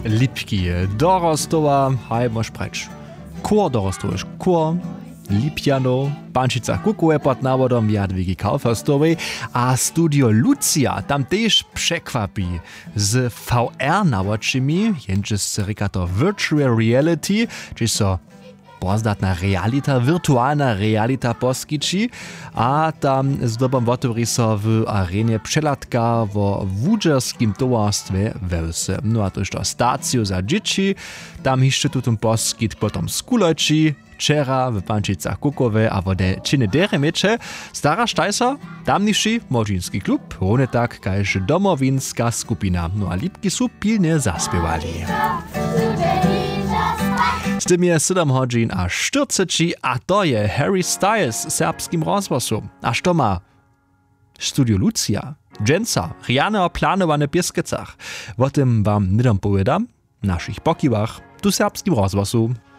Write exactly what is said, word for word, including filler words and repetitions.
Lipki dorostowa, haj mož preč. Kor dorostoješ, kor, Lipjano, Pančica Kukuje pod navodom Jadwigi Kaufhaustowej, a studio Lucia tam też przekwapi z V R nawočimi, jenže se reka to virtual reality, či so pozdatna realita, wirtualna realita poskiči, a tam zdobom otvorí so v arene přelatka vo wudžerskim towarstwie Welse. No a to jest to staciju za dzieci, tam jeszcze tutum poskit potom skuloči, Včera w Pančicach Kukowe a wode činy dere meče, stara štajsa, tamniši młodzieński klub, one tak kajże domowinska skupina. No a lipki su pilnie zaspiewali. Z tym je siedem godzin a czterdzieści, a to je Harry Styles z serbskim rozgłosu. A što ma Studio Lucia, dżęca, riane planowane Pieskecach. O tym wam nidom powiedam, naszych pokiwach, tu serbskim rozgłosu.